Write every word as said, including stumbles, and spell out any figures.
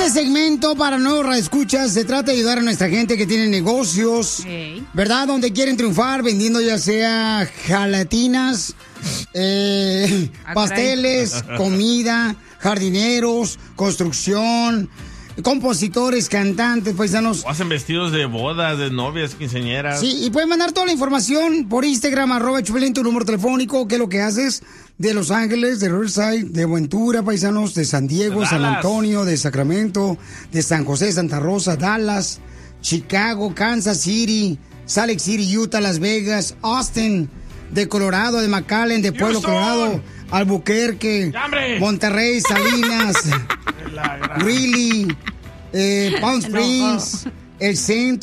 Este segmento para nuevos radioescuchas se trata de ayudar a nuestra gente que tiene negocios, Hey. ¿verdad? Donde quieren triunfar vendiendo ya sea gelatinas, eh, Ah, pasteles, comida, jardineros, construcción, compositores, cantantes, paisanos. O hacen vestidos de bodas, de novias, quinceañeras. Sí, y pueden mandar toda la información por Instagram, arroba Chupelín, tu número telefónico, qué es lo que haces de Los Ángeles, de Riverside, de Ventura, paisanos, de San Diego, De San Dallas. Antonio, de Sacramento, de San José, Santa Rosa, Dallas, Chicago, Kansas City, Salt Lake City, Utah, Las Vegas, Austin, de Colorado, de McAllen, de Pueblo Houston. Colorado, Albuquerque, ¡Ya, hombre! Monterrey, Salinas, La gran- Greeley, eh, Palm Springs, el centro.